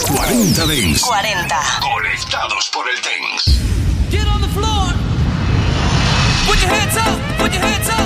40 Dents. 40. Conectados por el Dents. Get on the floor. Put your hands up. Put your hands up.